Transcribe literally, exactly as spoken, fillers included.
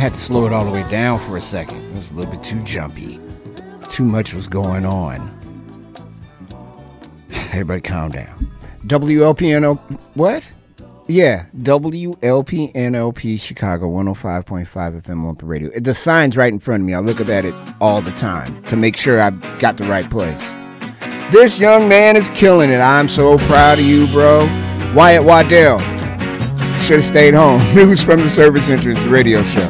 had to slow it all the way down for a second. It was a little bit too jumpy. Too much was going on. Everybody calm down. W L P N O... What? Yeah, W L P N L P Chicago, one oh five point five F M Lumpy Radio. The sign's right in front of me. I look up at it all the time to make sure I got the right place. This young man is killing it. I'm so proud of you, bro. Wyatt Waddell should have stayed home. News from the Service Entrance, the radio show.